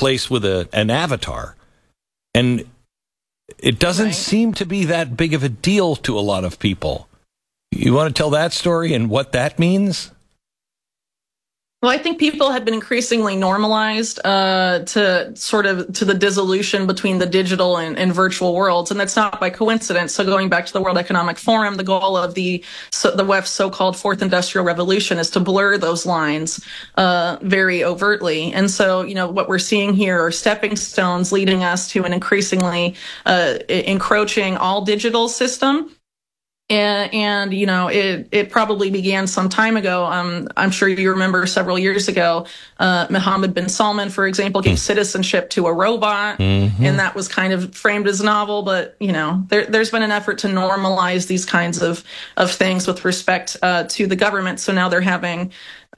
place with an avatar. And it doesn't seem to be that big of a deal to a lot of people. You want to tell that story and what that means? Well, I think people have been increasingly normalized to the dissolution between the digital and virtual worlds, and that's not by coincidence. So going back to the World Economic Forum, the goal of the WEF's so-called Fourth Industrial Revolution is to blur those lines very overtly. And so, what we're seeing here are stepping stones leading us to an increasingly encroaching all digital system. And it probably began some time ago. I'm sure you remember several years ago, Mohammed bin Salman, for example, gave citizenship to a robot, and that was kind of framed as novel. But there's been an effort to normalize these kinds of things with respect to the government. So now they're having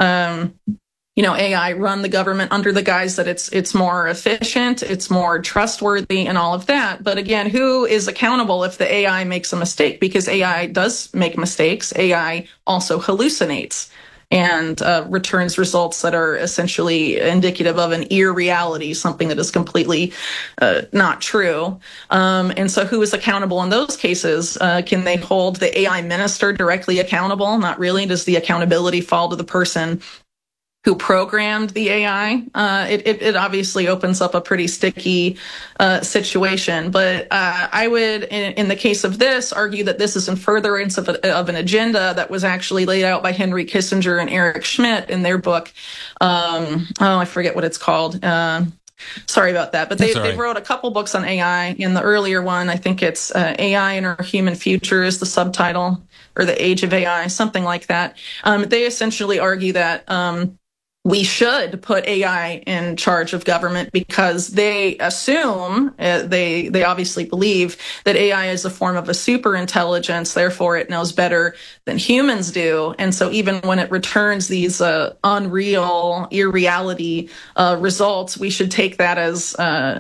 AI run the government under the guise that it's more efficient, it's more trustworthy, and all of that. But again, who is accountable if the AI makes a mistake? Because AI does make mistakes. AI also hallucinates and returns results that are essentially indicative of an irreality, something that is completely not true. And so who is accountable in those cases? Can they hold the AI minister directly accountable? Not really. Does the accountability fall to the person who programmed the AI? It obviously opens up a pretty sticky situation. But I would, in the case of this, argue that this is in furtherance of an agenda that was actually laid out by Henry Kissinger and Eric Schmidt in their book. I forget what it's called. Sorry about that. But they wrote a couple books on AI. In the earlier one, I think it's AI and Our Human Future is the subtitle, or The Age of AI, something like that. They essentially argue that we should put AI in charge of government because they assume, they obviously believe that AI is a form of a super intelligence, therefore it knows better than humans do. And so even when it returns these unreal, irreality results, we should take that as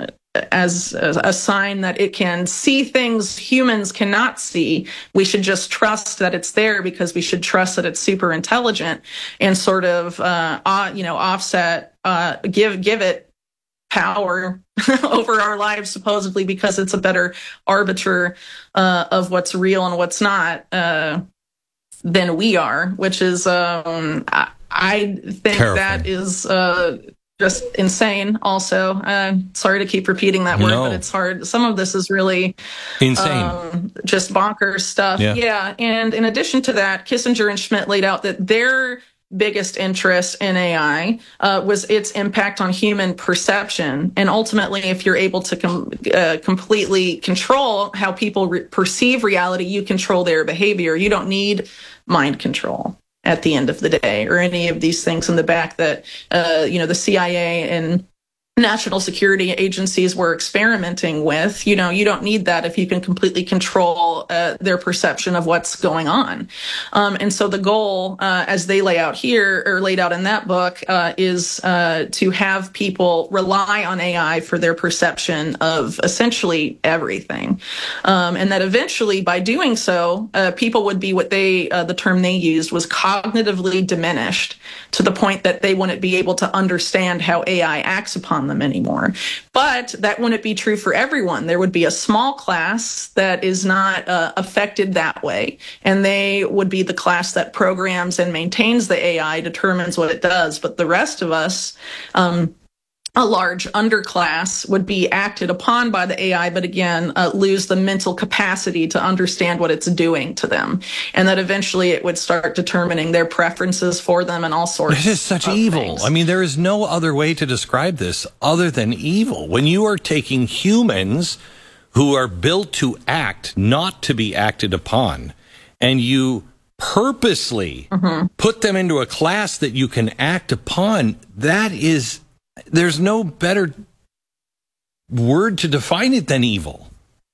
a sign that it can see things humans cannot see. We should just trust that it's there because we should trust that it's super intelligent, and sort of, offset, give it power over our lives, supposedly because it's a better arbiter of what's real and what's not than we are, which is, I think terrifying. That is just insane. Also, sorry to keep repeating that word, but it's hard. Some of this is really insane, just bonkers stuff. Yeah. And in addition to that, Kissinger and Schmidt laid out that their biggest interest in AI was its impact on human perception. And ultimately, if you're able to completely control how people perceive reality, you control their behavior. You don't need mind control at the end of the day, or any of these things in the back that, the CIA and national security agencies were experimenting with. You don't need that if you can completely control their perception of what's going on. And so the goal, as they lay out here, or laid out in that book, is to have people rely on AI for their perception of essentially everything. And that eventually, by doing so, people would be what the term they used was cognitively diminished, to the point that they wouldn't be able to understand how AI acts upon them anymore. But that wouldn't be true for everyone. There would be a small class that is not affected that way, and they would be the class that programs and maintains the AI, determines what it does. But the rest of us, a large underclass, would be acted upon by the AI, but again, lose the mental capacity to understand what it's doing to them. And that eventually it would start determining their preferences for them and all sorts of things. It is such evil. I mean, there is no other way to describe this other than evil. When you are taking humans who are built to act, not to be acted upon, and you purposely put them into a class that you can act upon, there's no better word to define it than evil.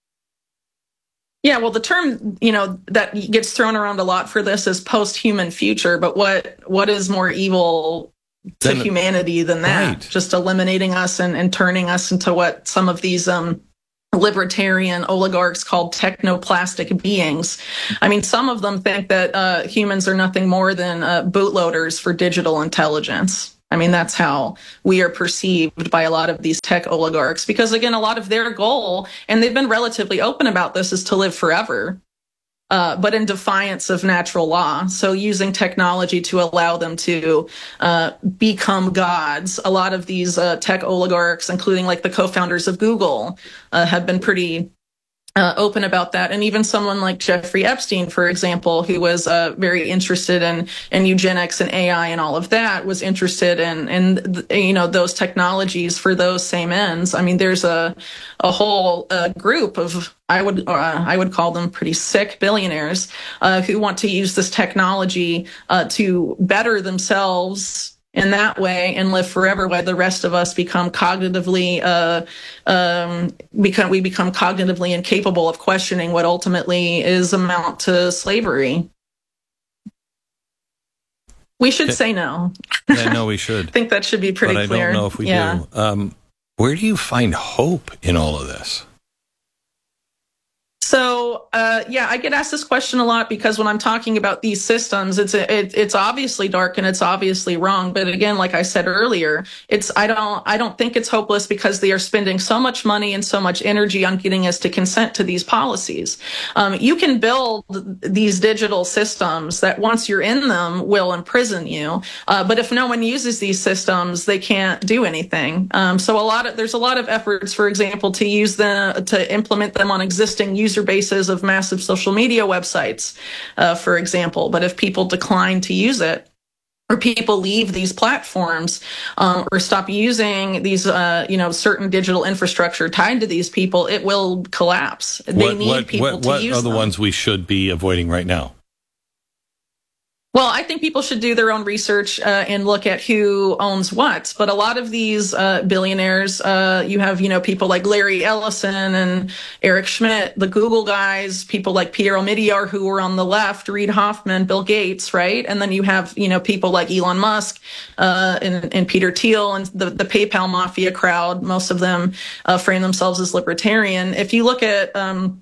Yeah, well, the term, that gets thrown around a lot for this is post-human future, but what is more evil to humanity than that? Right. Just eliminating us and turning us into what some of these libertarian oligarchs called technoplastic beings. I mean, some of them think that humans are nothing more than bootloaders for digital intelligence. I mean, that's how we are perceived by a lot of these tech oligarchs, because again, a lot of their goal, and they've been relatively open about this, is to live forever. But in defiance of natural law. So using technology to allow them to become gods. A lot of these tech oligarchs, including like the co-founders of Google, have been pretty open about that. And even someone like Jeffrey Epstein, for example, who was very interested in eugenics and AI and all of that, was interested in those technologies for those same ends. I mean, there's a whole group of, I would call them pretty sick billionaires who want to use this technology to better themselves in that way and live forever, while the rest of us become cognitively incapable of questioning what ultimately is amount to slavery. We should say no. Yeah, no, we should. I think that should be pretty clear. I don't know if we do. Where do you find hope in all of this? So, I get asked this question a lot, because when I'm talking about these systems, it's obviously dark and it's obviously wrong. But again, like I said earlier, I don't think it's hopeless, because they are spending so much money and so much energy on getting us to consent to these policies. You can build these digital systems that, once you're in them, will imprison you. But if no one uses these systems, they can't do anything. So there's a lot of efforts, for example, to implement them on existing user bases of massive social media websites, for example. But if people decline to use it, or people leave these platforms, or stop using these, certain digital infrastructure tied to these people, it will collapse. They need people to use them. What are the ones we should be avoiding right now? Well, I think people should do their own research and look at who owns what. But a lot of these billionaires, you have, people like Larry Ellison and Eric Schmidt, the Google guys, people like Pierre Omidyar, who were on the left, Reid Hoffman, Bill Gates, right? And then you have, people like Elon Musk and Peter Thiel and the PayPal mafia crowd. Most of them frame themselves as libertarian. If you look at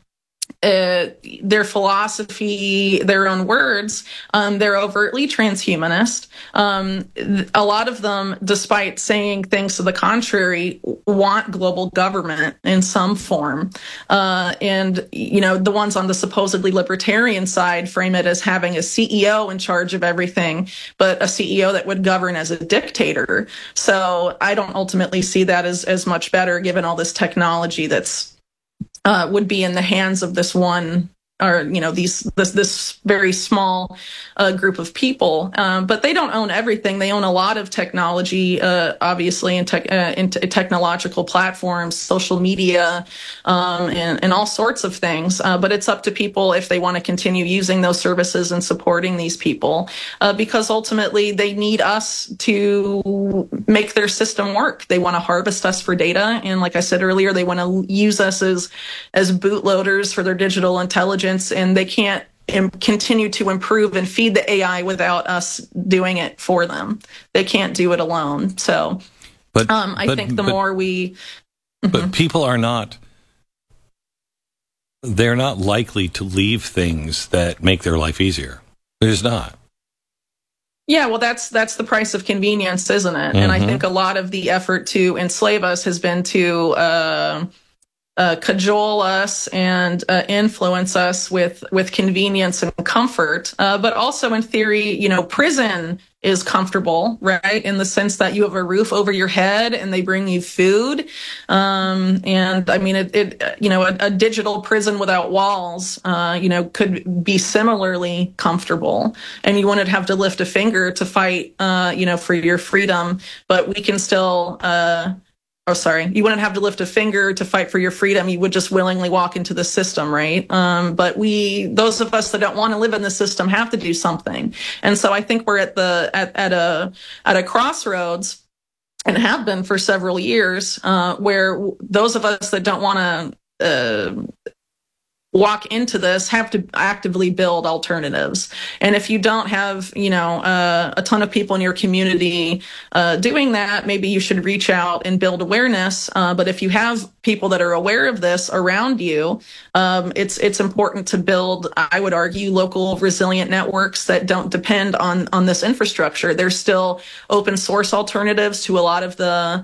their philosophy, their own words, they're overtly transhumanist. A lot of them, despite saying things to the contrary, want global government in some form. And the ones on the supposedly libertarian side frame it as having a CEO in charge of everything, but a CEO that would govern as a dictator. So I don't ultimately see that as much better, given all this technology that's would be in the hands of this one, or this very small group of people. But they don't own everything. They own a lot of technology, obviously, and technological platforms, social media, and all sorts of things. But it's up to people if they want to continue using those services and supporting these people, because ultimately they need us to make their system work. They want to harvest us for data, and like I said earlier, they want to use us as bootloaders for their digital intelligence. And they can't continue to improve and feed the AI without us doing it for them. They can't do it alone. So I think the more we... But people are not... They're not likely to leave things that make their life easier. There's not. Yeah, well, that's the price of convenience, isn't it? And I think a lot of the effort to enslave us has been to... cajole us and influence us with convenience and comfort, but also in theory, prison is comfortable, right? In the sense that you have a roof over your head and they bring you food. And I mean, a digital prison without walls, could be similarly comfortable, and you wouldn't have to lift a finger to fight, for your freedom, but we can still, you wouldn't have to lift a finger to fight for your freedom. You would just willingly walk into the system, right? But those of us that don't want to live in the system, have to do something. And so I think we're at a crossroads, and have been for several years, where those of us that don't want to walk into this have to actively build alternatives. And if you don't have, a ton of people in your community doing that, maybe you should reach out and build awareness. But if you have people that are aware of this around you, it's important to build, I would argue, local resilient networks that don't depend on this infrastructure. There's still open source alternatives to a lot of the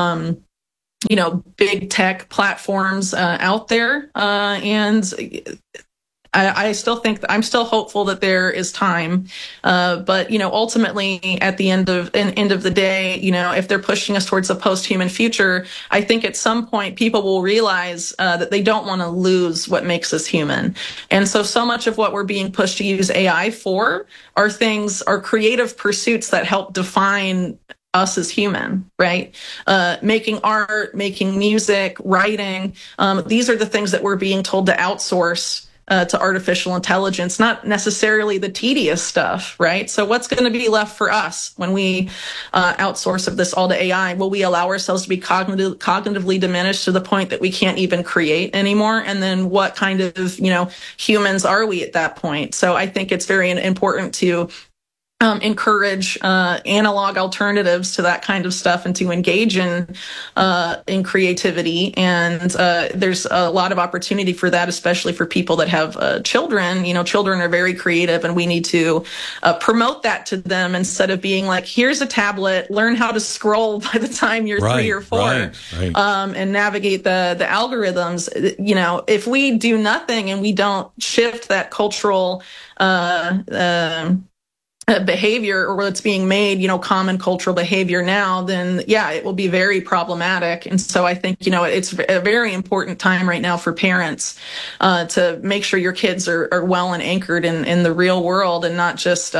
big tech platforms out there. And I still think I'm still hopeful that there is time. But, ultimately at the end of the day, if they're pushing us towards a post-human future, I think at some point people will realize that they don't want to lose what makes us human. And so much of what we're being pushed to use AI for are creative pursuits that help define us as human, right? Making art, making music, writing. These are the things that we're being told to outsource to artificial intelligence, not necessarily the tedious stuff, right? So what's going to be left for us when we outsource of this all to AI? Will we allow ourselves to be cognitively diminished to the point that we can't even create anymore? And then what kind of, humans are we at that point? So I think it's very important to encourage analog alternatives to that kind of stuff and to engage in creativity. And there's a lot of opportunity for that, especially for people that have children. Children are very creative, and we need to promote that to them instead of being like, here's a tablet, learn how to scroll by the time you're 3 or 4, right. And navigate the algorithms. If we do nothing and we don't shift that cultural behavior, or what's being made, common cultural behavior now, then it will be very problematic. And so I think, it's a very important time right now for parents to make sure your kids are well and anchored in the real world, and not just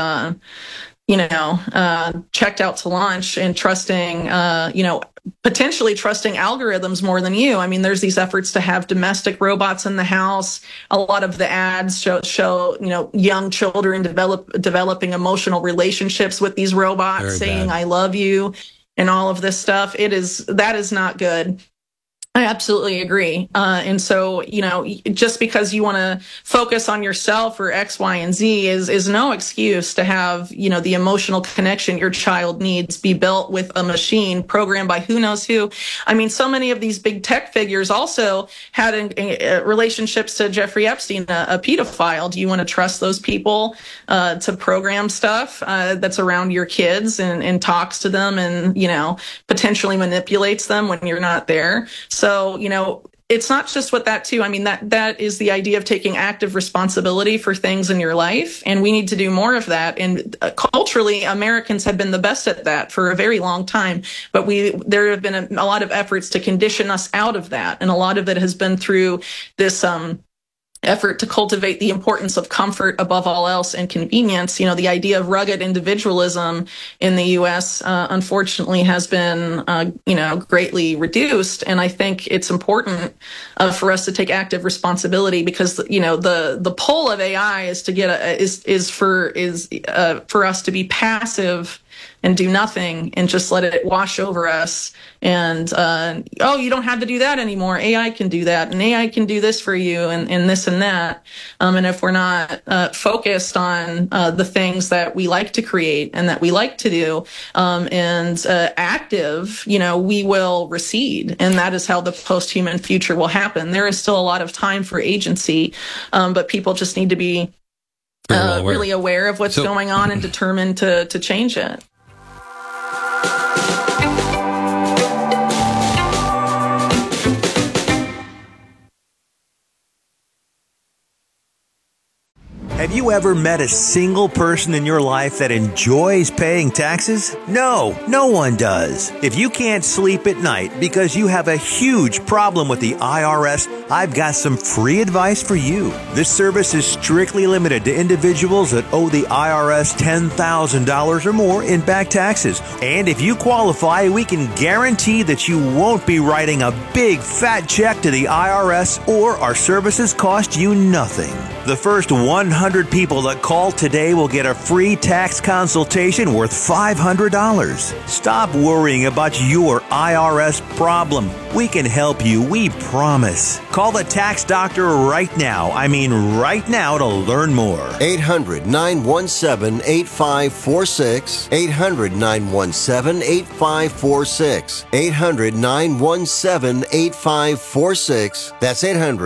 checked out to lunch and trusting, potentially trusting algorithms more than you. I mean, there's these efforts to have domestic robots in the house. A lot of the ads show young children developing emotional relationships with these robots, very saying, bad. I love you, and all of this stuff. That is not good. I absolutely agree. And so, just because you want to focus on yourself or X, Y, and Z is no excuse to have, the emotional connection your child needs be built with a machine programmed by who knows who. I mean, so many of these big tech figures also had relationships to Jeffrey Epstein, a pedophile. Do you want to trust those people to program stuff that's around your kids and talks to them and, potentially manipulates them when you're not there? So, it's not just with that too. I mean, that is the idea of taking active responsibility for things in your life. And we need to do more of that. And culturally, Americans have been the best at that for a very long time. But there have been a lot of efforts to condition us out of that. And a lot of it has been through this, effort to cultivate the importance of comfort above all else and convenience. The idea of rugged individualism in the U.S. Unfortunately has been, greatly reduced. And I think it's important for us to take active responsibility, because the pull of AI is to get for us to be passive and do nothing and just let it wash over us. And, you don't have to do that anymore. AI can do that, and AI can do this for you, and this and that. And if we're not focused on the things that we like to create and that we like to do, and active, we will recede. And that is how the post-human future will happen. There is still a lot of time for agency, but people just need to be really aware of what's going on and determined to change it. Have you ever met a single person in your life that enjoys paying taxes? No one does. If you can't sleep at night because you have a huge problem with the IRS, I've got some free advice for you. This service is strictly limited to individuals that owe the IRS $10,000 or more in back taxes. And if you qualify, we can guarantee that you won't be writing a big fat check to the IRS, or our services cost you nothing. The first 100 people that call today will get a free tax consultation worth $500. Stop worrying about your IRS problem. We can help you, we promise. Call Call the tax doctor right now. I mean right now to learn more. 800-917-8546. 800-917-8546. 800-917-8546. That's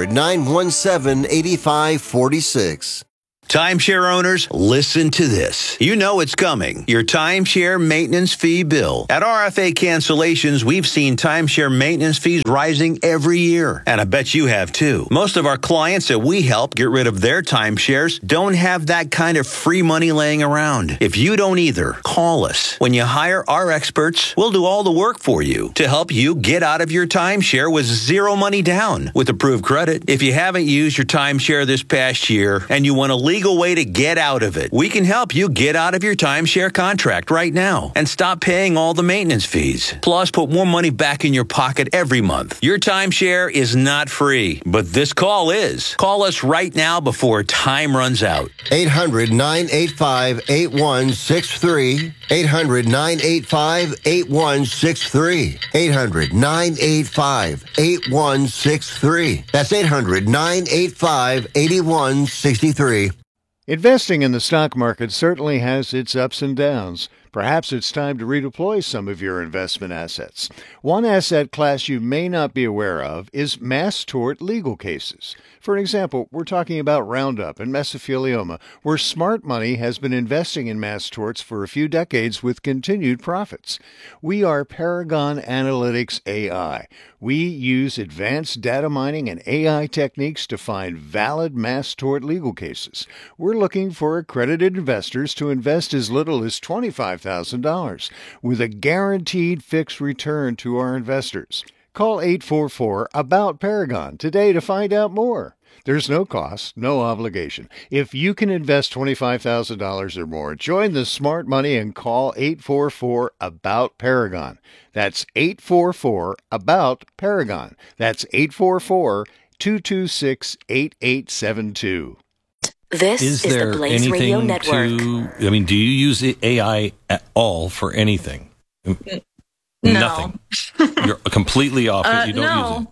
800-917-8546. Timeshare owners, listen to this. You know it's coming. Your timeshare maintenance fee bill. At RFA Cancellations, we've seen timeshare maintenance fees rising every year. And I bet you have too. Most of our clients that we help get rid of their timeshares don't have that kind of free money laying around. If you don't either, call us. When you hire our experts, we'll do all the work for you to help you get out of your timeshare with zero money down with approved credit. If you haven't used your timeshare this past year and you want to legal way to get out of it, we can help you get out of your timeshare contract right now and stop paying all the maintenance fees. Plus, put more money back in your pocket every month. Your timeshare is not free, but this call is. Call us right now before time runs out. 800-985-8163. 800-985-8163. 800-985-8163. That's 800-985-8163. Investing in the stock market certainly has its ups and downs. Perhaps it's time to redeploy some of your investment assets. One asset class you may not be aware of is mass tort legal cases. For example, we're talking about Roundup and mesothelioma, where smart money has been investing in mass torts for a few decades with continued profits. We are Paragon Analytics AI. We use advanced data mining and AI techniques to find valid mass tort legal cases. We're looking for accredited investors to invest as little as $25,000 with a guaranteed fixed return to our investors. Call 844-ABOUT-PARAGON today to find out more. There's no cost, no obligation. If you can invest $25,000 or more, join the smart money and call 844-ABOUT-PARAGON. That's 844-ABOUT-PARAGON. That's 844-226-8872. This is the Blaze Radio Network. Do you use AI at all for anything? No. Nothing. You're completely off it. You don't use it.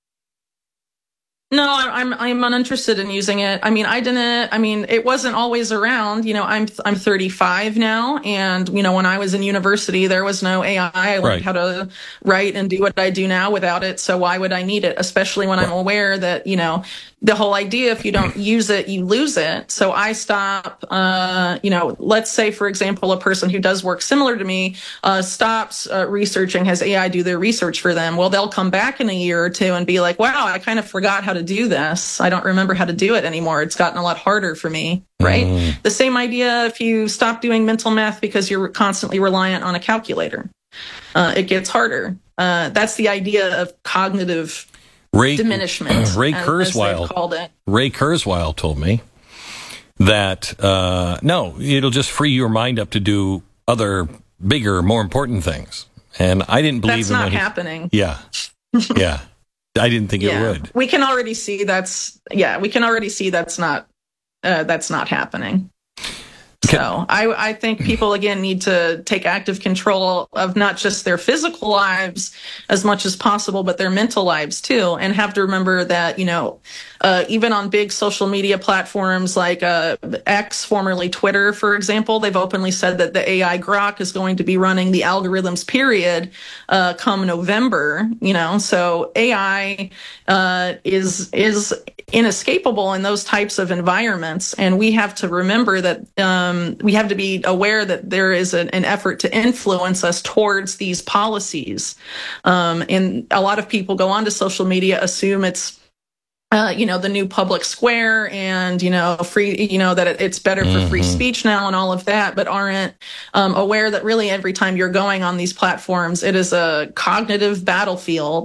No, I'm uninterested in using it. It wasn't always around. I'm 35 now, and when I was in university, there was no AI. I learned how to write and do what I do now without it. So why would I need it? Especially when I'm aware that the whole idea, if you don't use it, you lose it. So I stop. Let's say, for example, a person who does work similar to me stops researching, has AI do their research for them. Well, they'll come back in a year or two and be like, "Wow, I kind of forgot how to do this. I don't remember how to do it anymore. It's gotten a lot harder for me." Right? The same idea if you stop doing mental math because you're constantly reliant on a calculator. It gets harder. That's the idea of cognitive diminishment. Ray Kurzweil told me that no, it'll just free your mind up to do other, bigger, more important things. And I didn't believe that's not happening. Yeah. I didn't think it would. We can already see that's not happening. So I think people, again, need to take active control of not just their physical lives as much as possible, but their mental lives too, and have to remember that, even on big social media platforms like X, formerly Twitter, for example, they've openly said that the AI Grok is going to be running the algorithms, period, come November. So AI is inescapable in those types of environments, and we have to remember that we have to be aware that there is an effort to influence us towards these policies. And a lot of people go onto social media, assume it's the new public square and, free, that it's better for free speech now and all of that, but aren't aware that really every time you're going on these platforms, it is a cognitive battlefield.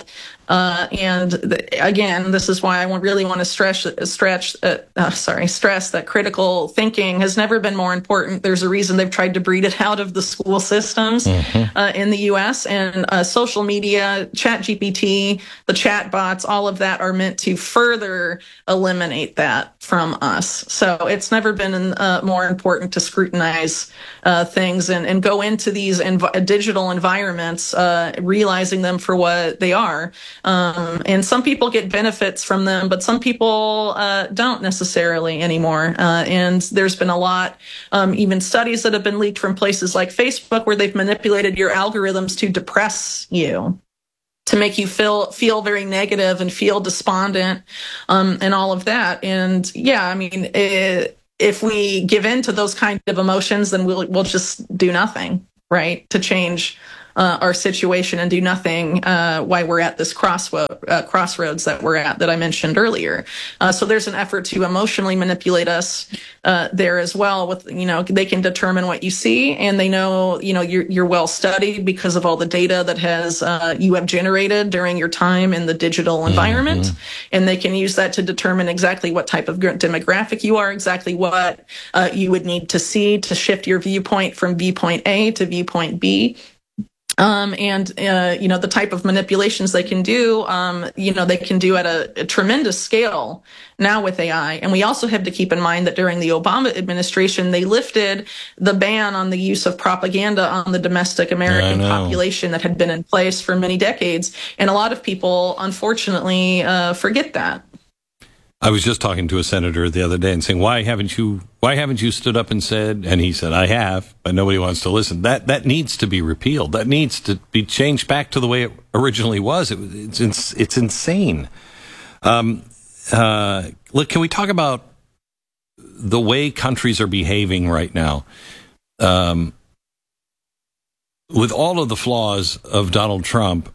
Again, this is why I really want to stress that critical thinking has never been more important. There's a reason they've tried to breed it out of the school systems in the U.S. and social media, ChatGPT, the chat bots, all of that are meant to further eliminate that from us. So it's never been more important to scrutinize things and go into these digital environments, realizing them for what they are. And some people get benefits from them, but some people don't necessarily anymore. And there's been a lot, even studies that have been leaked from places like Facebook where they've manipulated your algorithms to depress you, to make you feel very negative and feel despondent, and all of that. And yeah, I mean, if we give in to those kind of emotions, then we'll just do nothing, right, to change our situation, and do nothing why we're at this crossroads that we're at, that I mentioned earlier. So there's an effort to emotionally manipulate us there as well. With, they can determine what you see, and they know, you're well studied because of all the data that you have generated during your time in the digital environment, mm-hmm. and they can use that to determine exactly what type of demographic you are, exactly what you would need to see to shift your viewpoint from viewpoint A to viewpoint B. The type of manipulations they can do, they can do at a tremendous scale now with AI. And we also have to keep in mind that during the Obama administration, they lifted the ban on the use of propaganda on the domestic American population that had been in place for many decades. And a lot of people, unfortunately, forget that. I was just talking to a senator the other day and saying, why haven't you stood up and said, and he said, I have, but nobody wants to listen. That needs to be repealed. That needs to be changed back to the way it originally was. It's insane. Look, can we talk about the way countries are behaving right now? With all of the flaws of Donald Trump,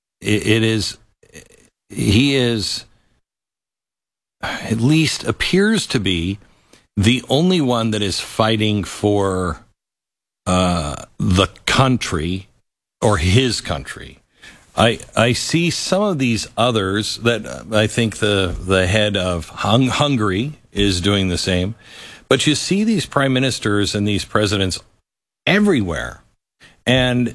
he is, at least appears to be, the only one that is fighting for the country, or his country. I see some of these others that I think the head of Hungary is doing the same, but you see these prime ministers and these presidents everywhere, and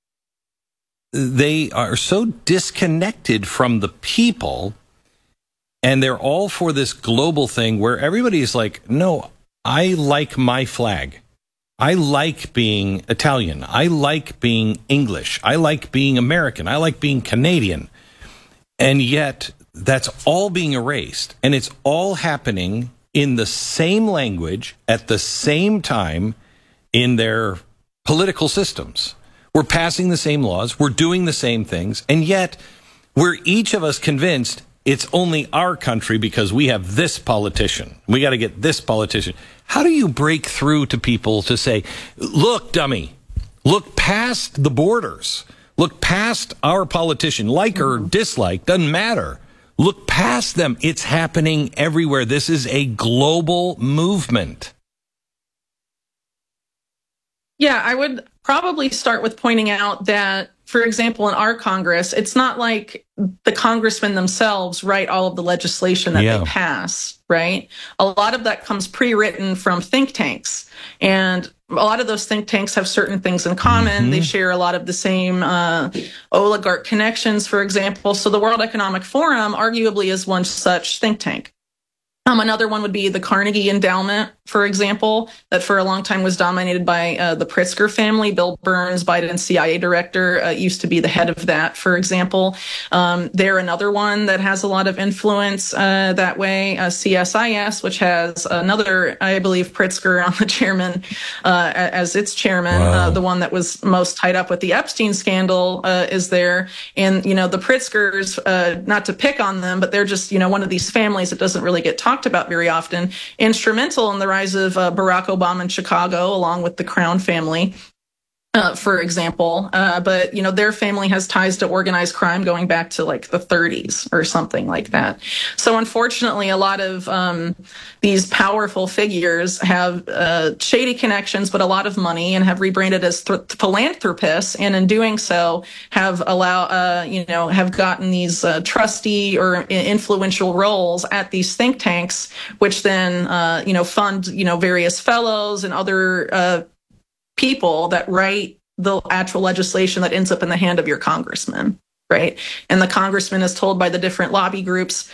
they are so disconnected from the people. And they're all for this global thing where everybody's like, no, I like my flag. I like being Italian. I like being English. I like being American. I like being Canadian. And yet that's all being erased. And it's all happening in the same language at the same time in their political systems. We're passing the same laws. We're doing the same things. And yet we're each of us convinced it's only our country because we have this politician. We got to get this politician. How do you break through to people to say, look, dummy, look past the borders. Look past our politician, like or dislike, doesn't matter. Look past them. It's happening everywhere. This is a global movement. Yeah, I would probably start with pointing out that, for example, in our Congress, it's not like the congressmen themselves write all of the legislation that they pass, right? A lot of that comes pre-written from think tanks. And a lot of those think tanks have certain things in common. Mm-hmm. They share a lot of the same oligarch connections, for example. So the World Economic Forum arguably is one such think tank. Another one would be the Carnegie Endowment, for example, that for a long time was dominated by the Pritzker family. Bill Burns, Biden's CIA director, used to be the head of that, for example. They're another one that has a lot of influence that way. CSIS, which has another, I believe, Pritzker on the chairman as its chairman. Wow. The one that was most tied up with the Epstein scandal is there. And, the Pritzkers, not to pick on them, but they're just, one of these families that doesn't really get talked about very often, instrumental in the rise of Barack Obama in Chicago, along with the Crown family, for example. But, their family has ties to organized crime going back to like the 30s or something like that. So unfortunately, a lot of these powerful figures have shady connections, but a lot of money, and have rebranded as philanthropists. And in doing so, have have gotten these trustee or influential roles at these think tanks, which then, fund, various fellows and other people that write the actual legislation that ends up in the hand of your congressman, right? And the congressman is told by the different lobby groups,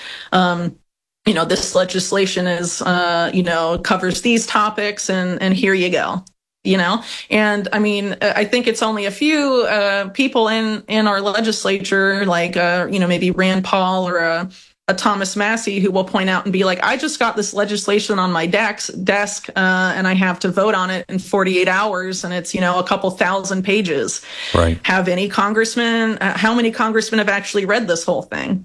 this legislation is, covers these topics, and here you go. And I mean, I think it's only a few people in our legislature, like maybe Rand Paul or a Thomas Massey, who will point out and be like, I just got this legislation on my desk and I have to vote on it in 48 hours, and it's a couple thousand pages. Right. How many congressmen have actually read this whole thing?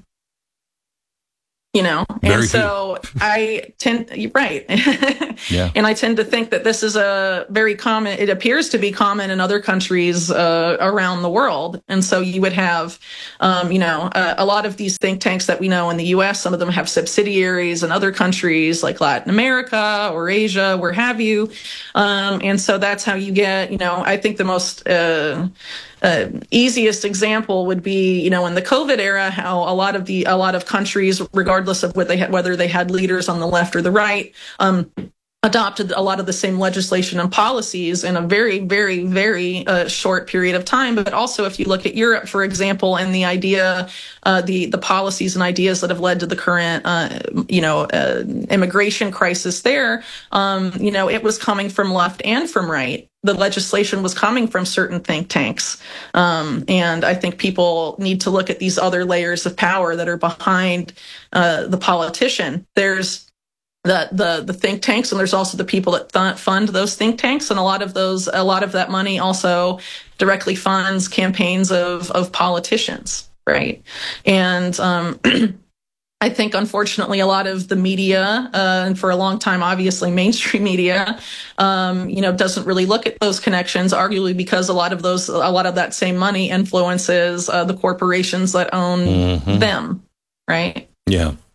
Very and so few. I tend, right. Yeah. And I tend to think that this is a very common, it appears to be common in other countries around the world. And so you would have, a lot of these think tanks that we know in the U.S., some of them have subsidiaries in other countries like Latin America or Asia, where have you. And so that's how you get, I think the most easiest example would be, in the COVID era, how a lot of countries, regardless of whether they had leaders on the left or the right, adopted a lot of the same legislation and policies in a very, very, very short period of time. But also, if you look at Europe, for example, and the idea, the policies and ideas that have led to the current, immigration crisis there, it was coming from left and from right. The legislation was coming from certain think tanks. And I think people need to look at these other layers of power that are behind the politician. There's the think tanks, and there's also the people that fund those think tanks, and a lot of that money also directly funds campaigns of politicians, right? And I think, unfortunately, a lot of the media, and for a long time, obviously, mainstream media, doesn't really look at those connections, arguably because a lot of that same money influences the corporations that own them, right? Yeah.